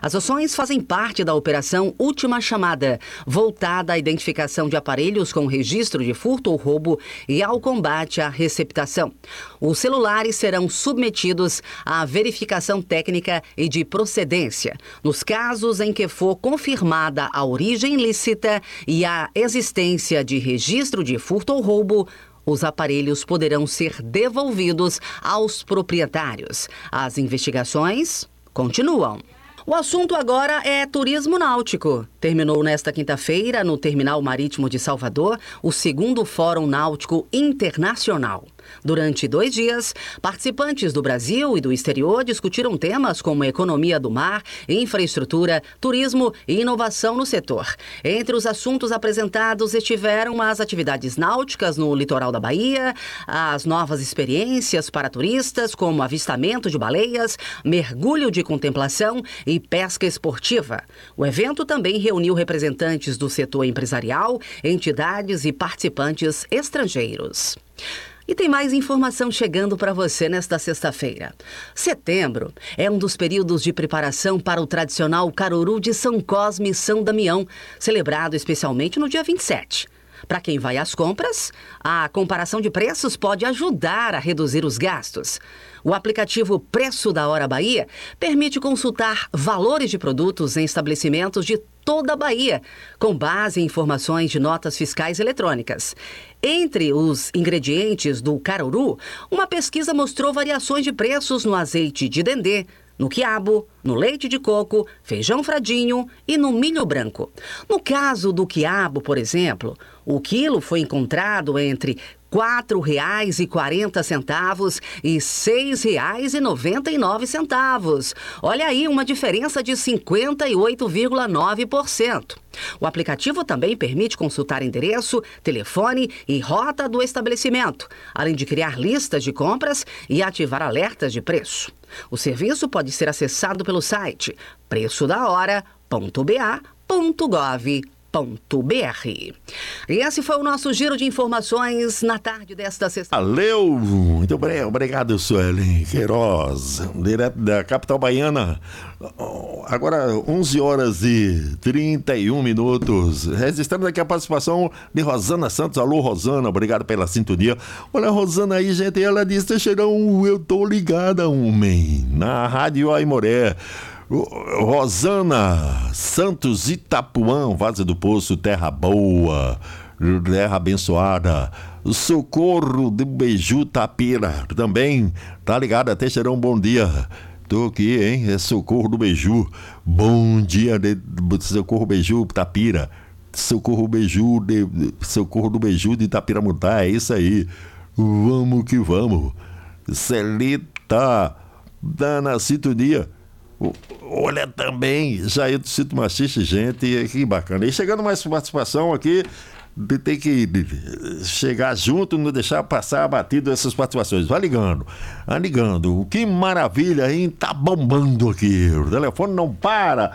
As ações fazem parte da Operação Última Chamada, voltada à identificação de aparelhos com registro de furto ou roubo e ao combate à receptação. Os celulares serão submetidos à verificação técnica e de procedência, nos casos em que for confirmada a origem ilícita e a existência de registro de furto ou roubo. Os aparelhos poderão ser devolvidos aos proprietários. As investigações continuam. O assunto agora é turismo náutico. Terminou nesta quinta-feira, no Terminal Marítimo de Salvador, o segundo Fórum Náutico Internacional. Durante 2 dias, participantes do Brasil e do exterior discutiram temas como economia do mar, infraestrutura, turismo e inovação no setor. Entre os assuntos apresentados estiveram as atividades náuticas no litoral da Bahia, as novas experiências para turistas, como avistamento de baleias, mergulho de contemplação e pesca esportiva. O evento também reuniu representantes do setor empresarial, entidades e participantes estrangeiros. E tem mais informação chegando para você nesta sexta-feira. Setembro é um dos períodos de preparação para o tradicional Caruru de São Cosme e São Damião, celebrado especialmente no dia 27. Para quem vai às compras, a comparação de preços pode ajudar a reduzir os gastos. O aplicativo Preço da Hora Bahia permite consultar valores de produtos em estabelecimentos de toda a Bahia, com base em informações de notas fiscais eletrônicas. Entre os ingredientes do caruru, uma pesquisa mostrou variações de preços no azeite de dendê, no quiabo, no leite de coco, feijão fradinho e no milho branco. No caso do quiabo, por exemplo, o quilo foi encontrado entre R$ 4,40 e R$ 6,99. Olha aí, uma diferença de 58,9%. O aplicativo também permite consultar endereço, telefone e rota do estabelecimento, além de criar listas de compras e ativar alertas de preço. O serviço pode ser acessado pelo site preçodahora.ba.gov.br. E esse foi o nosso giro de informações na tarde desta sexta. Valeu! Muito bem, obrigado, Suelen Queiroz, direto da capital baiana. Agora, 11h31. Registramos aqui a participação de Rosana Santos. Alô, Rosana, obrigado pela sintonia. Olha, a Rosana aí, gente, ela disse: Teixeirão, eu tô ligada, homem, na Rádio Aimoré. Rosana Santos, Itapuã, Vaza do Poço, terra boa, terra abençoada. Socorro do Beiju, Tapira, também tá ligado, Teixeirão, bom dia. Tô aqui, hein, é Socorro do Beiju, bom dia, Socorro Beiju, Tapira, Socorro do Beiju de Itapiramutá, é isso aí, vamos que vamos. Celita, Dana Sintonia. Olha também, Jair do Sítio Machixe, gente, que bacana. E chegando mais participação aqui, tem que chegar junto, não deixar passar batido essas participações. Vai ligando. Que maravilha, hein? Tá bombando aqui. O telefone não para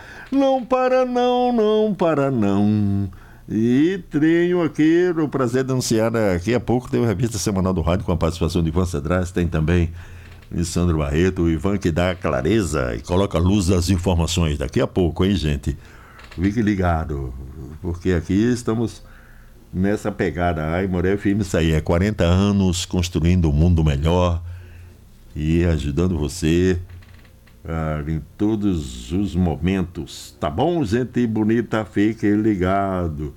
não. E tenho aqui o prazer de anunciar, daqui a pouco tem a revista semanal do rádio com a participação de Ivan Cedrais, tem também Sandro Barreto, o Ivan que dá clareza e coloca luz das informações daqui a pouco, hein, gente? Fique ligado, porque aqui estamos nessa pegada. Ai, Moré FM, isso aí, 40 anos construindo um mundo melhor e ajudando você em todos os momentos. Tá bom, gente bonita? Fique ligado.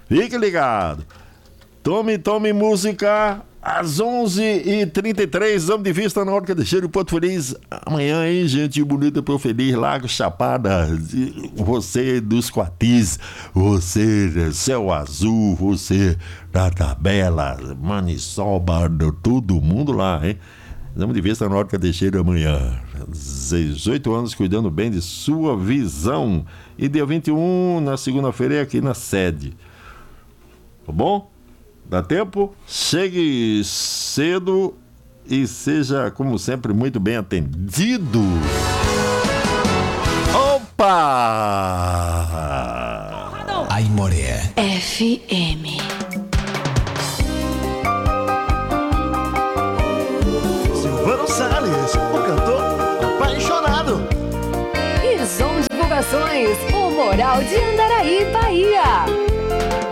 Tome música. Às 11h33, vamos de vista na Horta Teixeira e Porto Feliz. Amanhã, hein, gente bonita, Porto Feliz, Lago Chapada, você dos Quatis, você Céu Azul, você da Tabela, Maniçoba, todo mundo lá, hein? Vamos de vista na Horta Teixeira amanhã. 18 anos cuidando bem de sua visão. E dia 21, na segunda-feira, é aqui na sede. Tá bom? Dá tempo? Chegue cedo e seja, como sempre, muito bem atendido. Opa! Aimoré FM. Silvano Salles, o cantor apaixonado. E Zon Divulgação Promoções. O Moral de Andaraí, Bahia.